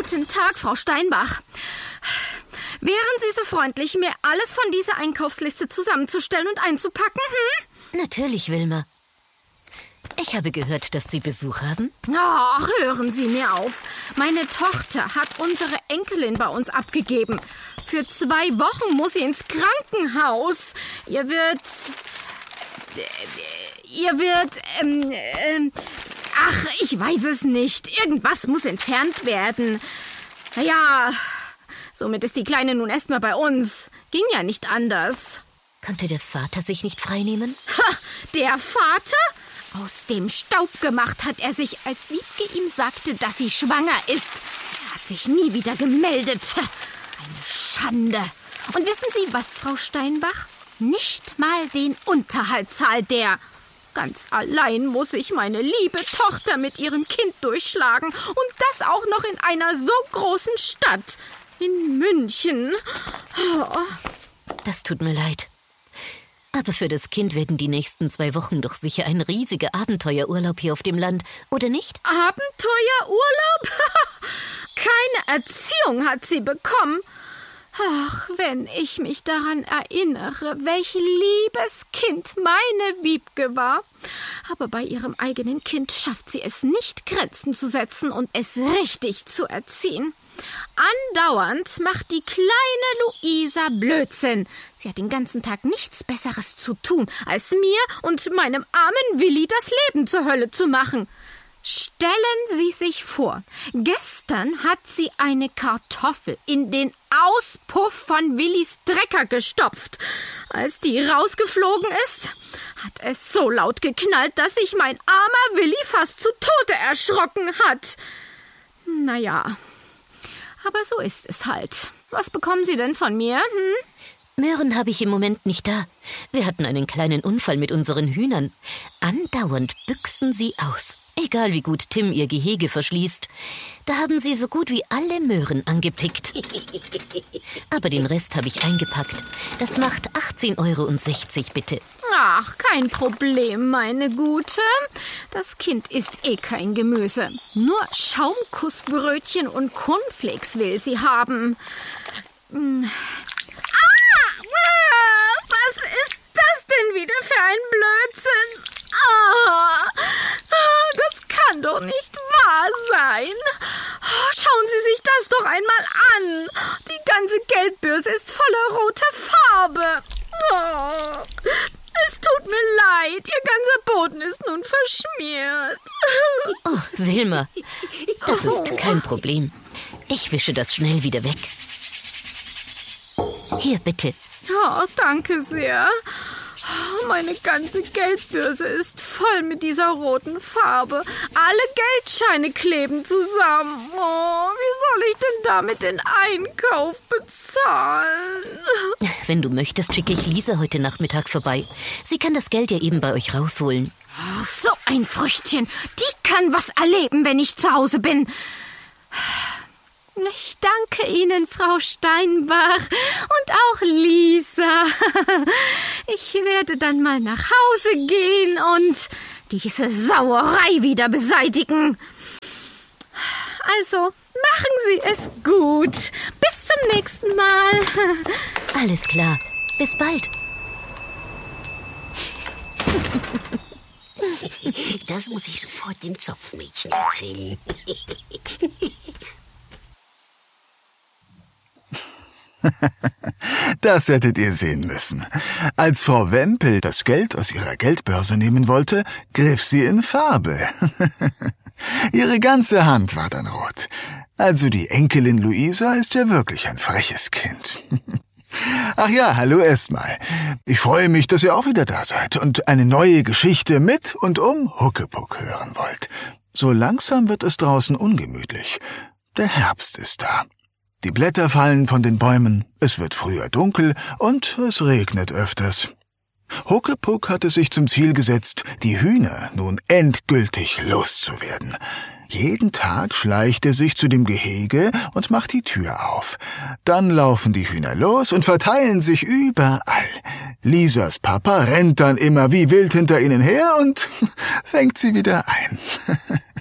Guten Tag, Frau Steinbach. Wären Sie so freundlich, mir alles von dieser Einkaufsliste zusammenzustellen und einzupacken? Natürlich, Wilma. Ich habe gehört, dass Sie Besuch haben. Ach, hören Sie mir auf. Meine Tochter hat unsere Enkelin bei uns abgegeben. Für 2 Wochen muss sie ins Krankenhaus. Ihr wird... Ach, ich weiß es nicht. Irgendwas muss entfernt werden. Naja, somit ist die Kleine nun erstmal bei uns. Ging ja nicht anders. Konnte der Vater sich nicht freinehmen? Ha, der Vater? Aus dem Staub gemacht hat er sich, als Wiebke ihm sagte, dass sie schwanger ist. Er hat sich nie wieder gemeldet. Eine Schande. Und wissen Sie was, Frau Steinbach? Nicht mal den Unterhalt zahlt der. Ganz allein muss ich meine liebe Tochter mit ihrem Kind durchschlagen. Und das auch noch in einer so großen Stadt. In München. Oh. Das tut mir leid. Aber für das Kind werden die nächsten 2 Wochen doch sicher ein riesiger Abenteuerurlaub hier auf dem Land, oder nicht? Abenteuerurlaub? Keine Erziehung hat sie bekommen. Ach, wenn ich mich daran erinnere, welch liebes Kind meine Wiebke war. Aber bei ihrem eigenen Kind schafft sie es nicht, Grenzen zu setzen und es richtig zu erziehen. Andauernd macht die kleine Luisa Blödsinn. Sie hat den ganzen Tag nichts Besseres zu tun, als mir und meinem armen Willi das Leben zur Hölle zu machen. Stellen Sie sich vor, gestern hat sie eine Kartoffel in den Auspuff von Willis Trecker gestopft. Als die rausgeflogen ist, hat es so laut geknallt, dass sich mein armer Willi fast zu Tode erschrocken hat. Naja, aber so ist es halt. Was bekommen Sie denn von mir? Möhren habe ich im Moment nicht da. Wir hatten einen kleinen Unfall mit unseren Hühnern. Andauernd büchsen sie aus. Egal wie gut Tim ihr Gehege verschließt. Da haben sie so gut wie alle Möhren angepickt. Aber den Rest habe ich eingepackt. Das macht 18,60 € bitte. Ach, kein Problem, meine Gute. Das Kind isst eh kein Gemüse. Nur Schaumkussbrötchen und Cornflakes will sie haben. Was ist das denn wieder für ein Blödsinn? Das kann doch nicht wahr sein. Schauen Sie sich das doch einmal an. Die ganze Geldbörse ist voller roter Farbe. Es tut mir leid, Ihr ganzer Boden ist nun verschmiert. Oh, Wilma, das ist kein Problem. Ich wische das schnell wieder weg. Hier, bitte. Oh, danke sehr. Meine ganze Geldbörse ist voll mit dieser roten Farbe. Alle Geldscheine kleben zusammen. Oh, wie soll ich denn damit den Einkauf bezahlen? Wenn du möchtest, schicke ich Lisa heute Nachmittag vorbei. Sie kann das Geld ja eben bei euch rausholen. Ach, so ein Früchtchen. Die kann was erleben, wenn ich zu Hause bin. Ich danke Ihnen, Frau Steinbach, und auch Lisa. Ich werde dann mal nach Hause gehen und diese Sauerei wieder beseitigen. Also, machen Sie es gut. Bis zum nächsten Mal. Alles klar. Bis bald. Das muss ich sofort dem Zopfmädchen erzählen. Das hättet ihr sehen müssen. Als Frau Wempel das Geld aus ihrer Geldbörse nehmen wollte, griff sie in Farbe. Ihre ganze Hand war dann rot. Also die Enkelin Luisa ist ja wirklich ein freches Kind. Ach ja, hallo erstmal. Ich freue mich, dass ihr auch wieder da seid und eine neue Geschichte mit und um Huckepuck hören wollt. So langsam wird es draußen ungemütlich. Der Herbst ist da. Die Blätter fallen von den Bäumen, es wird früher dunkel und es regnet öfters. Huckepuck hatte sich zum Ziel gesetzt, die Hühner nun endgültig loszuwerden. Jeden Tag schleicht er sich zu dem Gehege und macht die Tür auf. Dann laufen die Hühner los und verteilen sich überall. Lisas Papa rennt dann immer wie wild hinter ihnen her und fängt sie wieder ein.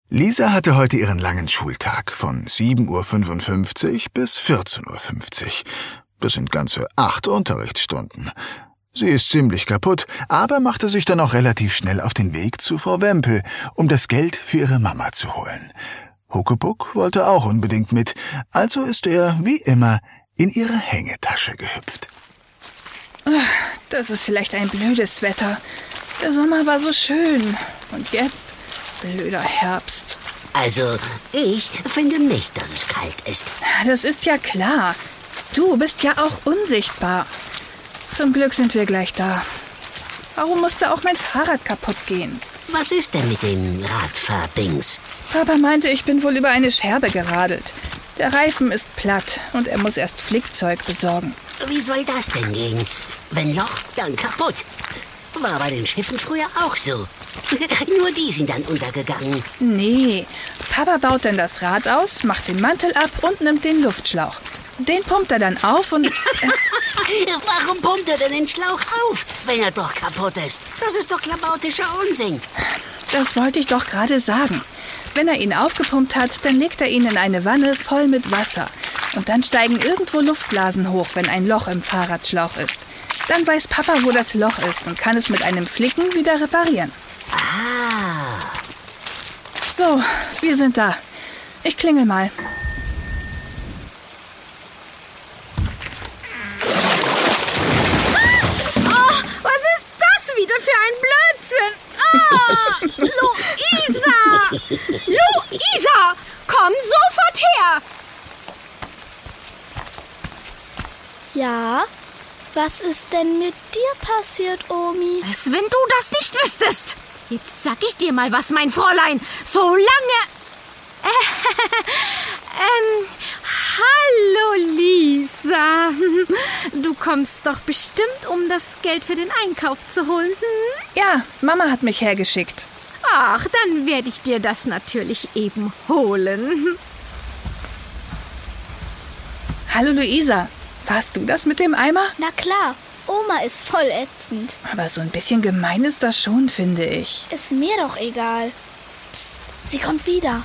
Lisa hatte heute ihren langen Schultag von 7:55 Uhr bis 14:50 Uhr. Das sind ganze 8 Unterrichtsstunden. Sie ist ziemlich kaputt, aber machte sich dann auch relativ schnell auf den Weg zu Frau Wempel, um das Geld für ihre Mama zu holen. Huckepuck wollte auch unbedingt mit, also ist er, wie immer, in ihre Hängetasche gehüpft. Das ist vielleicht ein blödes Wetter. Der Sommer war so schön. Und jetzt blöder Herbst. Also, ich finde nicht, dass es kalt ist. Das ist ja klar. Du bist ja auch unsichtbar. Zum Glück sind wir gleich da. Warum musste auch mein Fahrrad kaputt gehen? Was ist denn mit dem Radfahrdings? Papa meinte, ich bin wohl über eine Scherbe geradelt. Der Reifen ist platt und er muss erst Flickzeug besorgen. Wie soll das denn gehen? Wenn Loch, dann kaputt. War bei den Schiffen früher auch so. Nur die sind dann untergegangen. Nee, Papa baut dann das Rad aus, macht den Mantel ab und nimmt den Luftschlauch. Den pumpt er dann auf und... Warum pumpt er denn den Schlauch auf, wenn er doch kaputt ist? Das ist doch klabautischer Unsinn. Das wollte ich doch gerade sagen. Wenn er ihn aufgepumpt hat, dann legt er ihn in eine Wanne voll mit Wasser. Und dann steigen irgendwo Luftblasen hoch, wenn ein Loch im Fahrradschlauch ist. Dann weiß Papa, wo das Loch ist und kann es mit einem Flicken wieder reparieren. Ah. So, wir sind da. Ich klingel mal. Für ein Blödsinn. Luisa! Luisa! Komm sofort her! Ja? Was ist denn mit dir passiert, Omi? Als wenn du das nicht wüsstest. Jetzt sag ich dir mal was, mein Fräulein. So lange... Hallo, Lisa. Du kommst doch bestimmt, um das Geld für den Einkauf zu holen, hm? Ja, Mama hat mich hergeschickt. Ach, dann werde ich dir das natürlich eben holen. Hallo, Luisa. Warst du das mit dem Eimer? Na klar, Oma ist voll ätzend. Aber so ein bisschen gemein ist das schon, finde ich. Ist mir doch egal. Psst, sie kommt wieder.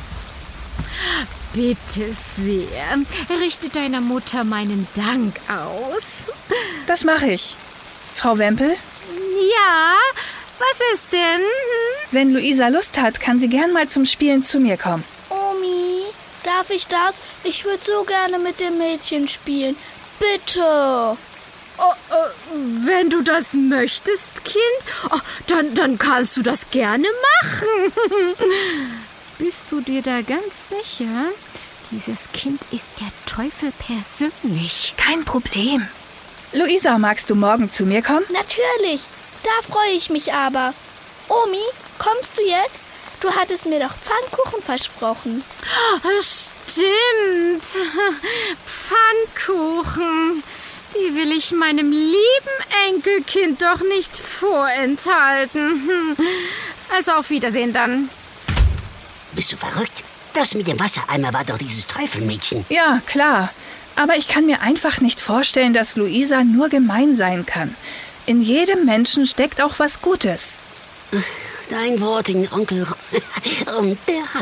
Bitte sehr. Richte deiner Mutter meinen Dank aus. Das mache ich. Frau Wempel? Ja, was ist denn? Wenn Luisa Lust hat, kann sie gern mal zum Spielen zu mir kommen. Omi, darf ich das? Ich würde so gerne mit dem Mädchen spielen. Bitte. Wenn du das möchtest, Kind, dann kannst du das gerne machen. Bist du dir da ganz sicher? Dieses Kind ist der Teufel persönlich. Kein Problem. Luisa, magst du morgen zu mir kommen? Natürlich, da freue ich mich aber. Omi, kommst du jetzt? Du hattest mir doch Pfannkuchen versprochen. Stimmt. Pfannkuchen. Die will ich meinem lieben Enkelkind doch nicht vorenthalten. Also auf Wiedersehen dann. Bist du verrückt? Das mit dem Wassereimer war doch dieses Teufelmädchen. Ja, klar. Aber ich kann mir einfach nicht vorstellen, dass Luisa nur gemein sein kann. In jedem Menschen steckt auch was Gutes. Dein Wort, Onkel. Und der hat